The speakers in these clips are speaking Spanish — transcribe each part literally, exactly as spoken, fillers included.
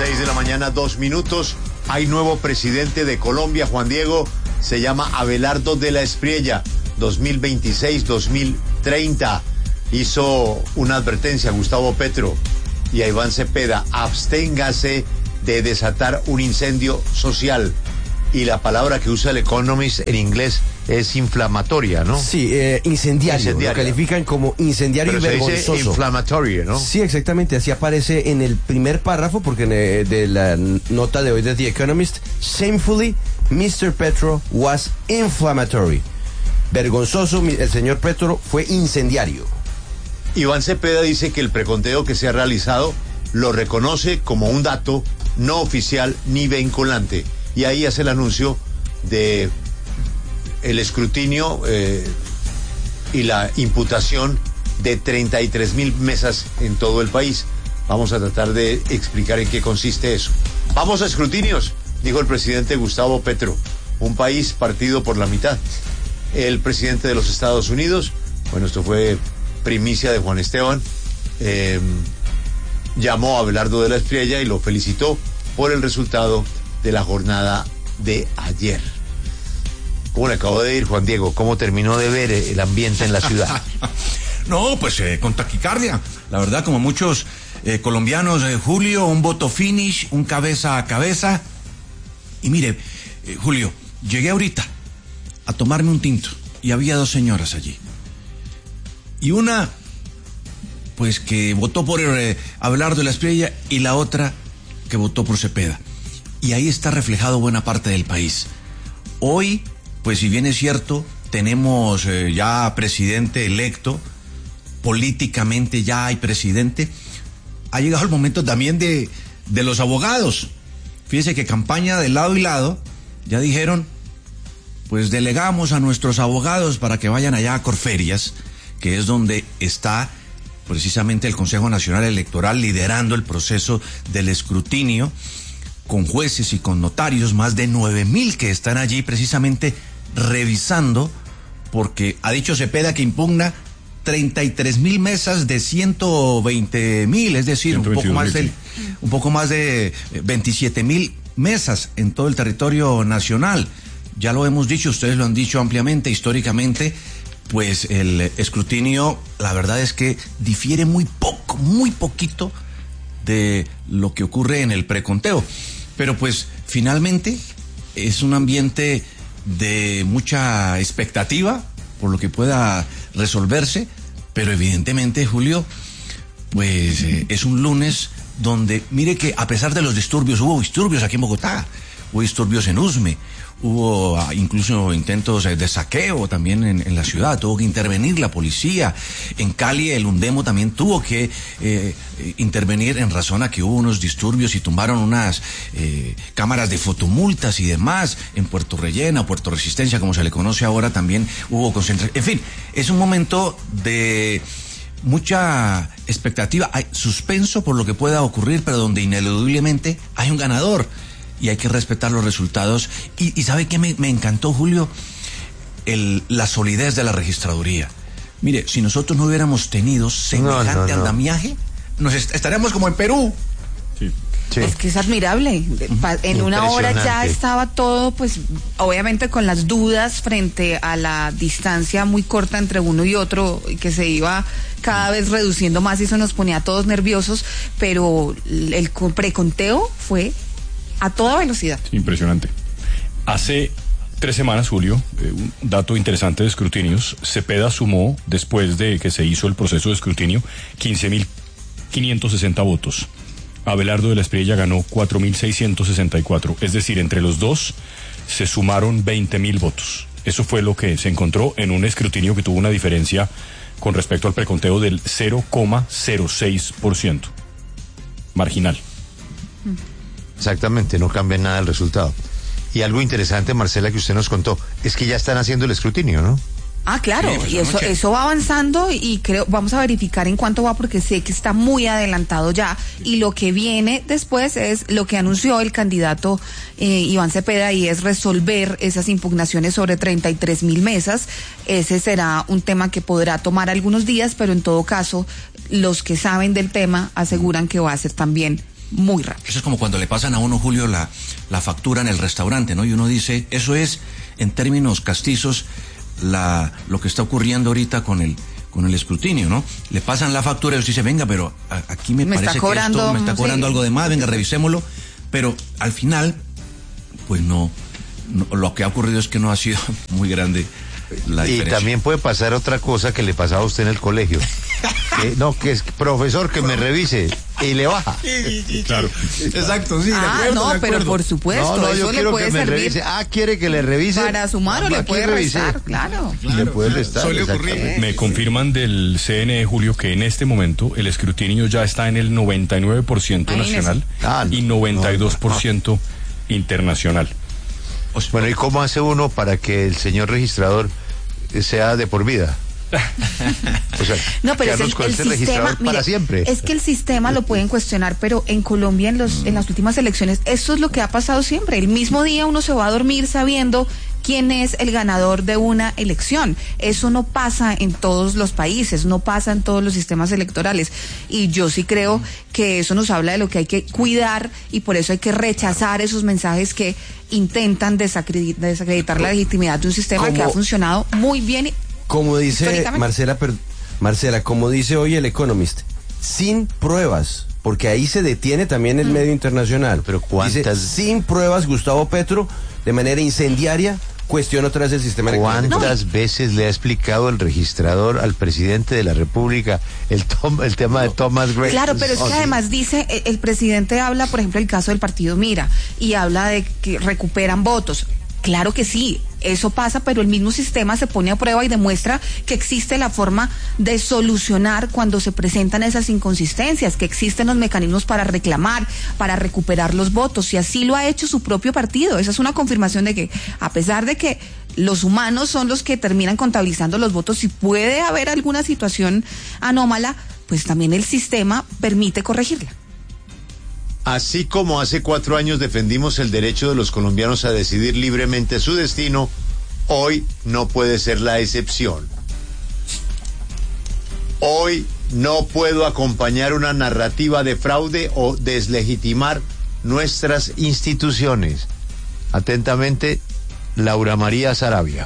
seis de la mañana, dos minutos. Hay nuevo presidente de Colombia, Juan Diego. Se llama Abelardo de la Espriella. dos mil veintiséis a dos mil treinta. Hizo una advertencia a Gustavo Petro y a Iván Cepeda. Absténgase de desatar un incendio social. Y la palabra que usa el Economist en inglés es inflamatoria, ¿no? Sí, eh, incendiario, incendiario. Lo califican como incendiario. Pero y vergonzoso. Se dice inflamatorio, ¿no? Sí, exactamente, así aparece en el primer párrafo, porque eh, de la nota de hoy de The Economist, shamefully, mister Petro was inflammatory. Vergonzoso, el señor Petro fue incendiario. Iván Cepeda dice que el preconteo que se ha realizado lo reconoce como un dato no oficial ni vinculante. Y ahí hace el anuncio de el escrutinio eh, y la imputación de treinta y tres mil mesas en todo el país. Vamos a tratar de explicar en qué consiste eso. Vamos a escrutinios, dijo el presidente Gustavo Petro. Un país partido por la mitad. El presidente de los Estados Unidos, bueno, esto fue primicia de Juan Esteban, eh, llamó a Abelardo de la Espriella y lo felicitó por el resultado de la jornada de ayer. ¿Cómo le acabó de ir, Juan Diego? ¿Cómo terminó de ver el ambiente en la ciudad? No, pues eh, con taquicardia. La verdad, como muchos eh, colombianos, eh, Julio, un voto finish, un cabeza a cabeza. Y mire, eh, Julio, llegué ahorita a tomarme un tinto y había dos señoras allí. Y una, pues que votó por eh, Abelardo de la Espriella y la otra que votó por Cepeda. Y ahí está reflejado buena parte del país. Hoy, pues si bien es cierto, tenemos eh, ya presidente electo, políticamente ya hay presidente, ha llegado el momento también de, de los abogados. Fíjese que campaña de lado y lado, ya dijeron, pues delegamos a nuestros abogados para que vayan allá a Corferias, que es donde está precisamente el Consejo Nacional Electoral liderando el proceso del escrutinio, con jueces y con notarios, más de nueve mil que están allí precisamente revisando, porque ha dicho Cepeda que impugna treinta y tres mil mesas de ciento veinte mil, es decir, un poco más de, un poco más de veintisiete mil mesas en todo el territorio nacional. Ya lo hemos dicho, ustedes lo han dicho ampliamente, históricamente, pues el escrutinio, la verdad es que difiere muy poco, muy poquito de lo que ocurre en el preconteo. Pero pues finalmente es un ambiente de mucha expectativa por lo que pueda resolverse, pero evidentemente, Julio, pues eh, es un lunes donde, mire que a pesar de los disturbios, hubo disturbios aquí en Bogotá, hubo disturbios en Usme, hubo uh, incluso intentos eh, de saqueo también en, en la ciudad, tuvo que intervenir la policía. En Cali el Undemo también tuvo que eh, intervenir en razón a que hubo unos disturbios y tumbaron unas eh, cámaras de fotomultas y demás. En Puerto Rellena, Puerto Resistencia, como se le conoce ahora, también hubo concentración. En fin, es un momento de mucha expectativa, hay suspenso por lo que pueda ocurrir, pero donde ineludiblemente hay un ganador. Y hay que respetar los resultados. Y, y ¿sabe qué me, me encantó, Julio? El, la solidez de la registraduría. Mire, si nosotros no hubiéramos tenido semejante no, no, no. andamiaje, nos est- estaríamos como en Perú. Sí. Sí. Es que es admirable. En una hora ya estaba todo, pues, obviamente con las dudas frente a la distancia muy corta entre uno y otro, que se iba cada vez reduciendo más y eso nos ponía a todos nerviosos, pero el preconteo fue a toda velocidad. Impresionante. Hace tres semanas, Julio, eh, un dato interesante de escrutinios, Cepeda sumó, después de que se hizo el proceso de escrutinio, quince mil quinientos sesenta votos. Abelardo de la Espriella ganó cuatro mil seiscientos sesenta y cuatro, es decir, entre los dos se sumaron veinte mil votos. Eso fue lo que se encontró en un escrutinio que tuvo una diferencia con respecto al preconteo del cero coma cero seis por ciento. Marginal. Exactamente, no cambia nada el resultado. Y algo interesante, Marcela, que usted nos contó, es que ya están haciendo el escrutinio, ¿no? Ah, claro, sí, pues y eso, eso va avanzando y creo, vamos a verificar en cuánto va porque sé que está muy adelantado ya y lo que viene después es lo que anunció el candidato eh, Iván Cepeda y es resolver esas impugnaciones sobre treinta y tres mil mesas. Ese será un tema que podrá tomar algunos días, pero en todo caso los que saben del tema aseguran que va a ser también muy rápido. Eso es como cuando le pasan a uno, Julio, la, la factura en el restaurante, ¿no? Y uno dice, eso es, en términos castizos, la, lo que está ocurriendo ahorita con el, con el escrutinio, ¿no? Le pasan la factura y usted dice, venga, pero a, aquí me, me parece está cobrando, que esto me está cobrando sí. algo de más, venga, revisémoslo. Pero al final, pues no, no, lo que ha ocurrido es que no ha sido muy grande la diferencia. Y también puede pasar otra cosa que le pasaba a usted en el colegio. que, no, que es profesor que me revise y le baja. Sí, sí, claro. Exacto, sí, de ah, acuerdo, no, de pero por supuesto, no, no, eso yo le quiero puede que me servir. Revise. Ah, quiere que le revise. Para sumar o le puede restar, claro. claro. Le puede restar. Suele ocurrir. Me confirman del C N E, Julio, que en este momento el escrutinio ya está en el noventa y nueve por ciento nacional ah, no, y noventa y dos por ciento no. internacional. Bueno, ¿y cómo hace uno para que el señor registrador sea de por vida? O sea, no, pero es el, el sistema, para mire, siempre. Es que el sistema lo pueden cuestionar, pero en Colombia en los en las últimas elecciones esto es lo que ha pasado siempre. El mismo día uno se va a dormir sabiendo quién es el ganador de una elección. Eso no pasa en todos los países, no pasa en todos los sistemas electorales. Y yo sí creo que eso nos habla de lo que hay que cuidar y por eso hay que rechazar esos mensajes que intentan desacreditar, desacreditar la legitimidad de un sistema como, que ha funcionado muy bien. Como dice Marcela, pero, Marcela, como dice hoy el Economist, sin pruebas, porque ahí se detiene también el mm. medio internacional. Pero cuántas, dice, sin pruebas, Gustavo Petro, de manera incendiaria, cuestiona otra vez el sistema electoral. ¿Cuántas no. veces le ha explicado el registrador al presidente de la República el, tom, el tema no. de Thomas Gray? Claro, pero es que además dice, el, el presidente habla, por ejemplo, el caso del partido Mira, y habla de que recuperan votos. Claro que sí, eso pasa, pero el mismo sistema se pone a prueba y demuestra que existe la forma de solucionar cuando se presentan esas inconsistencias, que existen los mecanismos para reclamar, para recuperar los votos, y así lo ha hecho su propio partido. Esa es una confirmación de que, a pesar de que los humanos son los que terminan contabilizando los votos, y puede haber alguna situación anómala, pues también el sistema permite corregirla. Así como hace cuatro años defendimos el derecho de los colombianos a decidir libremente su destino, hoy no puede ser la excepción. Hoy no puedo acompañar una narrativa de fraude o deslegitimar nuestras instituciones. Atentamente, Laura María Sarabia,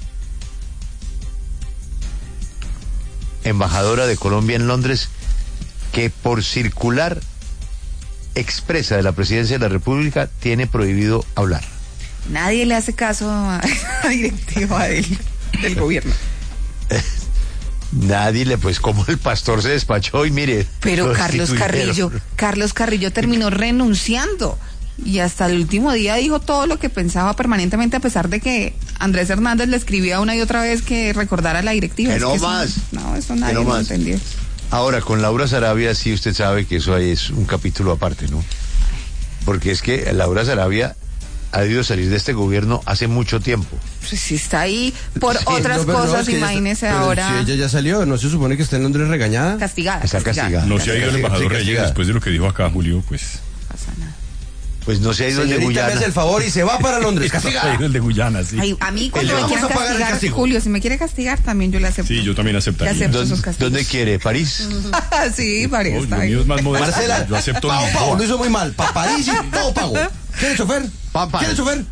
embajadora de Colombia en Londres, que por circular expresa de la Presidencia de la República tiene prohibido hablar. Nadie le hace caso a la directiva del, del gobierno. Nadie le, pues como el pastor se despachó y mire. Pero Carlos Carrillo, Carlos Carrillo terminó renunciando y hasta el último día dijo todo lo que pensaba permanentemente, a pesar de que Andrés Hernández le escribía una y otra vez que recordara a la directiva. Que es no que más. Eso, no, eso nadie no lo más. entendió. Ahora, con Laura Sarabia, sí usted sabe que eso ahí es un capítulo aparte, ¿no? Porque es que Laura Sarabia ha debido salir de este gobierno hace mucho tiempo. Pues si está ahí por sí, otras no, cosas, no, es que imagínese está, ahora. Si ella ya salió, ¿no se supone que está en Londres regañada? Castigada. Está castigada. castigada. No se ha ido el embajador sí, Reyes después de lo que dijo acá, Julio, pues. No pasa nada. Pues no se ha ido el de Guyana. Me hace el favor y se va para Londres. Se ha ido el de Guyana, sí. Ay, a mí cuando me quieran castigar, Julio, si me quiere castigar, también yo le acepto. Sí, yo también aceptaría. Acepto esos castigos. ¿Dónde quiere? ¿París? Sí, París. No, está lo ahí. mío es más modesto. Marcela, yo acepto pago, Lisboa. pago, lo hizo muy mal. Pa París y todo pago. ¿Quiere chofer? Papá. ¿Quiere chofer?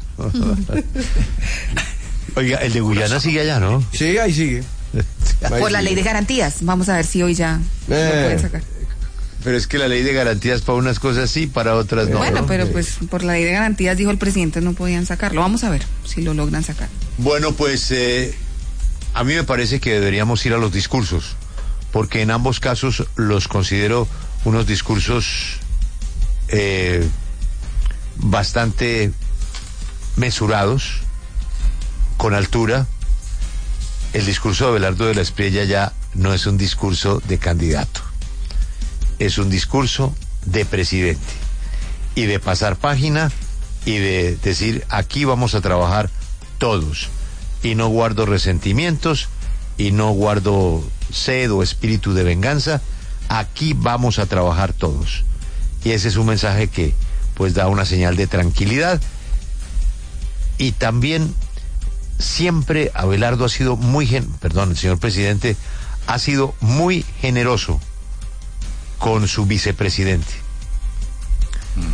Oiga, el de Guyana sigue allá, ¿no? Sí, ahí sigue. Ahí Por la sigue. ley de garantías. Vamos a ver si hoy ya Eh. lo pueden sacar. Pero es que la ley de garantías para unas cosas sí, para otras no. Bueno, ¿no? pero pues por la ley de garantías, dijo el presidente, no podían sacarlo. Vamos a ver si lo logran sacar. Bueno, pues eh, a mí me parece que deberíamos ir a los discursos, porque en ambos casos los considero unos discursos eh, bastante mesurados, con altura. El discurso de Abelardo de la Espriella ya no es un discurso de candidato, es un discurso de presidente y de pasar página y de decir aquí vamos a trabajar todos y no guardo resentimientos y no guardo sed o espíritu de venganza, aquí vamos a trabajar todos. Y ese es un mensaje que pues da una señal de tranquilidad. Y también siempre Abelardo ha sido muy gen- perdón, el señor presidente ha sido muy generoso con su vicepresidente.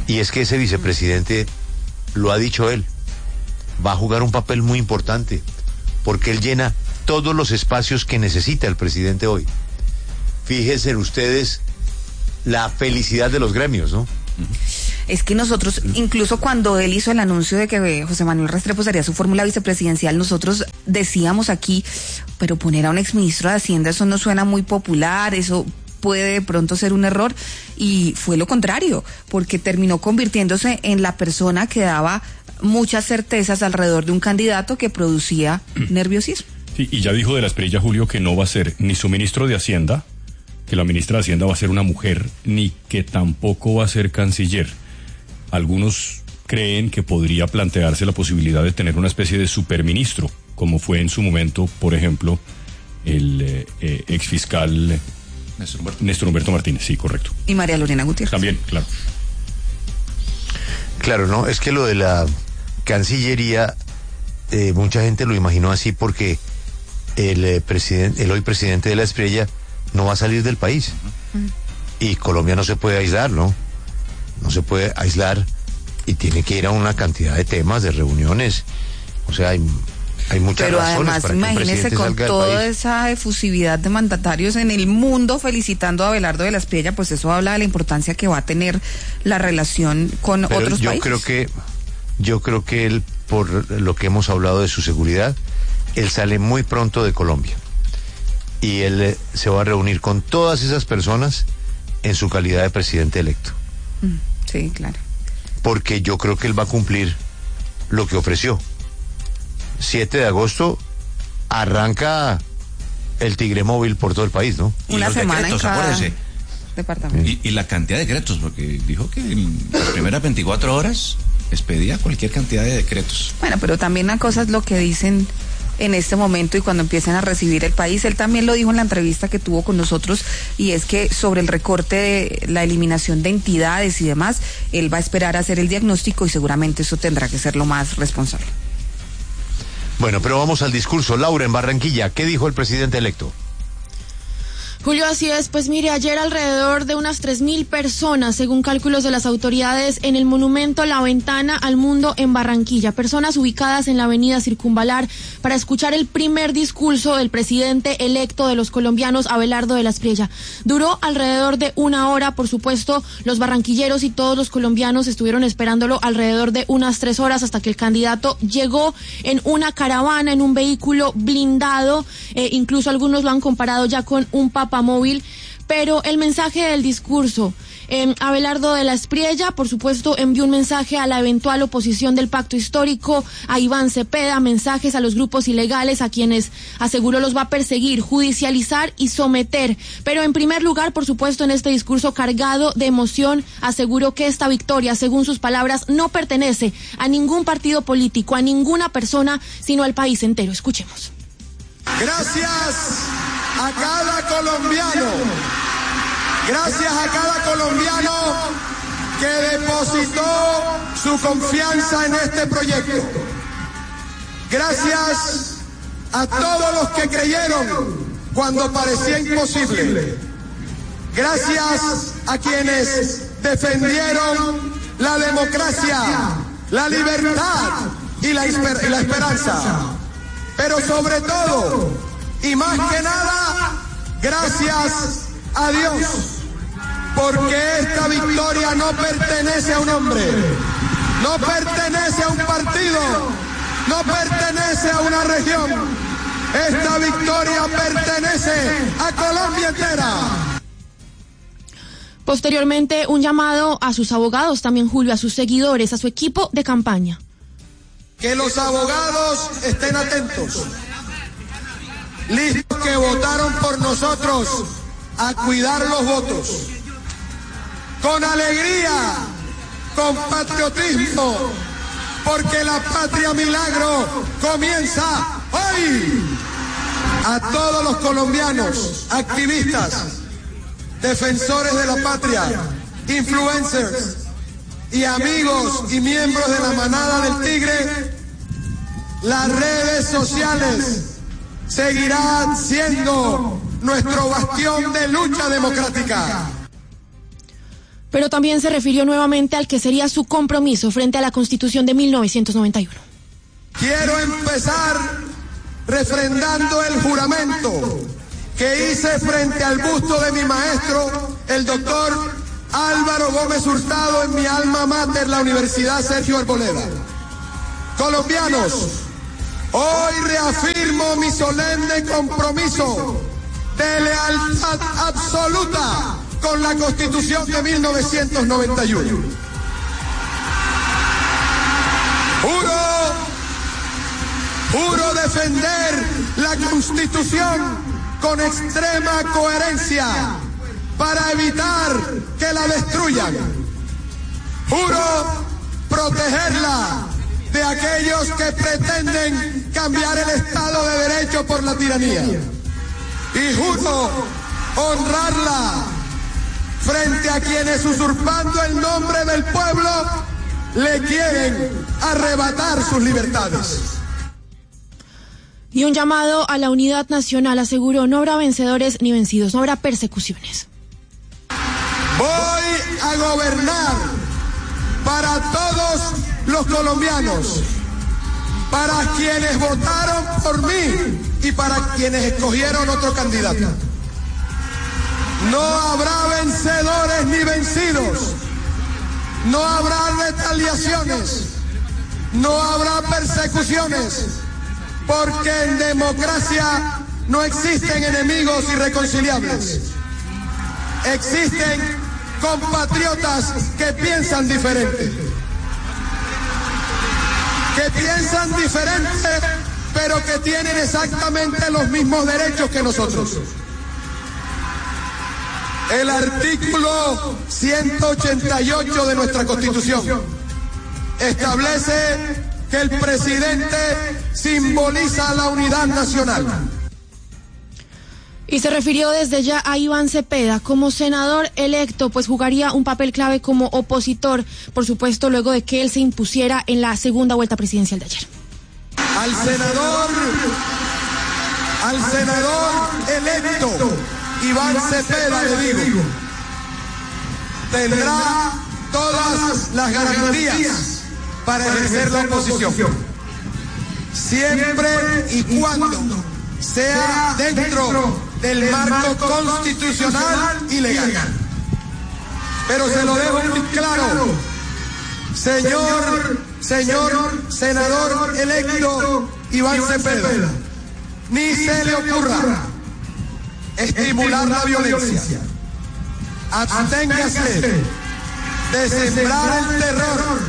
Y es que ese vicepresidente, lo ha dicho él, va a jugar un papel muy importante, porque él llena todos los espacios que necesita el presidente hoy. Fíjense ustedes la felicidad de los gremios, ¿no? Es que nosotros, incluso cuando él hizo el anuncio de que José Manuel Restrepo sería su fórmula vicepresidencial, nosotros decíamos aquí, pero poner a un exministro de Hacienda, eso no suena muy popular, eso puede de pronto ser un error, y fue lo contrario, porque terminó convirtiéndose en la persona que daba muchas certezas alrededor de un candidato que producía nerviosismo. Sí, y ya dijo de la Espriella, Julio, que no va a ser ni su ministro de Hacienda, que la ministra de Hacienda va a ser una mujer, ni que tampoco va a ser canciller. Algunos creen que podría plantearse la posibilidad de tener una especie de superministro, como fue en su momento, por ejemplo, el eh, eh, exfiscal Néstor Humberto. Néstor Humberto Martínez, sí, correcto. Y María Lorena Gutiérrez. También, claro. Claro, no, es que lo de la Cancillería, eh, mucha gente lo imaginó así porque el, eh, presidente, el hoy presidente de la Espriella no va a salir del país. Uh-huh. Y Colombia no se puede aislar, ¿no? No se puede aislar y tiene que ir a una cantidad de temas, de reuniones. O sea, hay, hay muchas Pero razones además, para que un imagínese presidente con salga del toda país. esa efusividad de mandatarios en el mundo felicitando a Abelardo de la Espriella, pues eso habla de la importancia que va a tener la relación con Pero otros yo países. creo que, yo creo que él, por lo que hemos hablado de su seguridad, él sale muy pronto de Colombia. Y él eh, se va a reunir con todas esas personas en su calidad de presidente electo. Sí, claro. Porque yo creo que él va a cumplir lo que ofreció. siete de agosto arranca el Tigre Móvil por todo el país, ¿no? Y Una los semana decretos, en cada acuérdese. departamento. Y, y la cantidad de decretos, porque dijo que en las primeras veinticuatro horas expedía cualquier cantidad de decretos. Bueno, pero también una cosa es lo que dicen en este momento y cuando empiecen a recibir el país. Él también lo dijo en la entrevista que tuvo con nosotros, y es que sobre el recorte de la eliminación de entidades y demás, él va a esperar a hacer el diagnóstico y seguramente eso tendrá que ser lo más responsable. Bueno, pero vamos al discurso. Laura, en Barranquilla, ¿qué dijo el presidente electo? Julio, así es. Pues mire, ayer alrededor de unas tres mil personas, según cálculos de las autoridades, en el monumento La Ventana al Mundo en Barranquilla. Personas ubicadas en la avenida Circunvalar para escuchar el primer discurso del presidente electo de los colombianos, Abelardo de la Espriella. Duró alrededor de una hora, por supuesto, los barranquilleros y todos los colombianos estuvieron esperándolo alrededor de unas tres horas hasta que el candidato llegó en una caravana, en un vehículo blindado, eh, incluso algunos lo han comparado ya con un papamóvil. Pero el mensaje del discurso, eh, Abelardo de la Espriella, por supuesto, envió un mensaje a la eventual oposición del pacto histórico, a Iván Cepeda, mensajes a los grupos ilegales, a quienes aseguró los va a perseguir, judicializar y someter. Pero en primer lugar, por supuesto, en este discurso cargado de emoción, aseguró que esta victoria, según sus palabras, no pertenece a ningún partido político, a ninguna persona, sino al país entero. Escuchemos. Gracias a cada colombiano, gracias a cada colombiano que depositó su confianza en este proyecto. Gracias a todos los que creyeron cuando parecía imposible. Gracias a quienes defendieron la democracia, la libertad y la, esper- y la esperanza. Pero sobre todo, y más que nada, gracias a Dios, porque esta victoria no pertenece a un hombre, no pertenece a un partido, no pertenece a una región. Esta victoria pertenece a Colombia entera. Posteriormente, un llamado a sus abogados, también Julio, a sus seguidores, a su equipo de campaña. Que los abogados estén atentos, listos, que votaron por nosotros, a cuidar los votos, con alegría, con patriotismo, porque la patria milagro comienza hoy. A todos los colombianos, activistas, defensores de la patria, influencers y amigos y miembros de la manada del Tigre, las redes sociales seguirán siendo nuestro bastión de lucha democrática. Pero también se refirió nuevamente al que sería su compromiso frente a la Constitución de mil novecientos noventa y uno. Quiero empezar refrendando el juramento que hice frente al busto de mi maestro, el doctor Álvaro Gómez Hurtado, en mi alma mater, la Universidad Sergio Arboleda. Colombianos, hoy reafirmo mi solemne compromiso de lealtad absoluta con la Constitución de mil novecientos noventa y uno. Juro, juro defender la Constitución con extrema coherencia para evitar que la destruyan. Juro protegerla de aquellos que pretenden cambiar el Estado de Derecho por la tiranía. Y juro honrarla frente a quienes, usurpando el nombre del pueblo, le quieren arrebatar sus libertades. Y un llamado a la unidad nacional, aseguró: no habrá vencedores ni vencidos, no habrá persecuciones. Voy a gobernar para todos los colombianos, para quienes votaron por mí y para quienes escogieron otro candidato. No habrá vencedores ni vencidos, no habrá retaliaciones, no habrá persecuciones, porque en democracia no existen enemigos irreconciliables. Existen compatriotas que piensan diferente, que piensan diferente, pero que tienen exactamente los mismos derechos que nosotros. El artículo ciento ochenta y ocho de nuestra Constitución establece que el presidente simboliza la unidad nacional. Y se refirió desde ya a Iván Cepeda como senador electo, pues jugaría un papel clave como opositor, por supuesto, luego de que él se impusiera en la segunda vuelta presidencial de ayer. Al senador, al senador electo Iván Cepeda le digo, tendrá todas las garantías para ejercer la oposición, siempre y cuando sea dentro del marco constitucional y legal. Pero se lo dejo muy claro, señor, señor senador electo Iván Cepeda, ni se le ocurra estimular la violencia. Absténgase de sembrar el terror.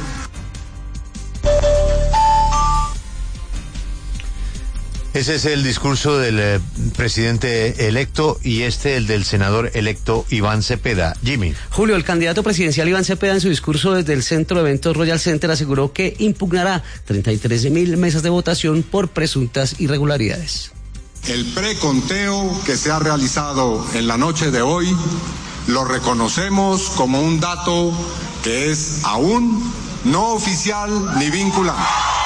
Ese es el discurso del eh, presidente electo y este el del senador electo Iván Cepeda. Jimmy. Julio, el candidato presidencial Iván Cepeda en su discurso desde el Centro de Eventos Royal Center aseguró que impugnará treinta y tres mil mesas de votación por presuntas irregularidades. El preconteo que se ha realizado en la noche de hoy lo reconocemos como un dato que es aún no oficial ni vinculante.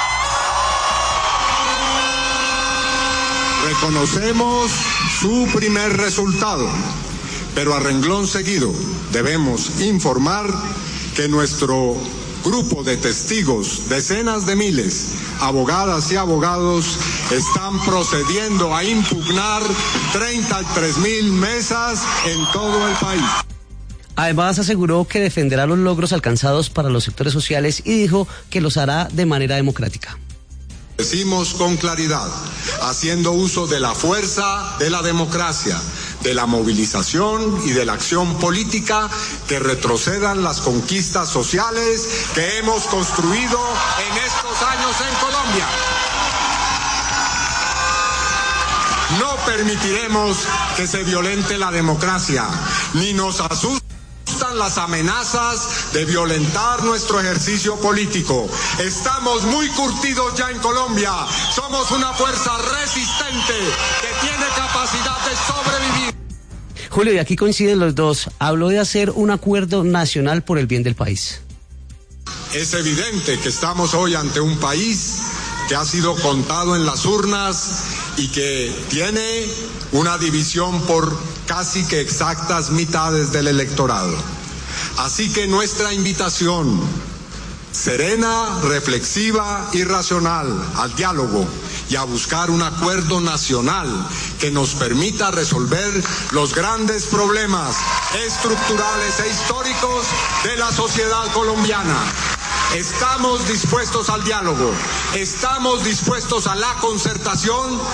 Reconocemos su primer resultado, pero a renglón seguido debemos informar que nuestro grupo de testigos, decenas de miles, abogadas y abogados, están procediendo a impugnar treinta y tres mil mesas en todo el país. Además aseguró que defenderá los logros alcanzados para los sectores sociales y dijo que los hará de manera democrática. Decimos con claridad, haciendo uso de la fuerza de la democracia, de la movilización y de la acción política, que retrocedan las conquistas sociales que hemos construido en estos años en Colombia. No permitiremos que se violente la democracia, ni nos asuste las amenazas de violentar nuestro ejercicio político. Estamos muy curtidos ya en Colombia. Somos una fuerza resistente que tiene capacidad de sobrevivir. Julio, y aquí coinciden los dos. Habló de hacer un acuerdo nacional por el bien del país. Es evidente que estamos hoy ante un país que ha sido contado en las urnas y que tiene una división por casi que exactas mitades del electorado. Así que nuestra invitación, serena, reflexiva y racional, al diálogo y a buscar un acuerdo nacional que nos permita resolver los grandes problemas estructurales e históricos de la sociedad colombiana. Estamos dispuestos al diálogo, estamos dispuestos a la concertación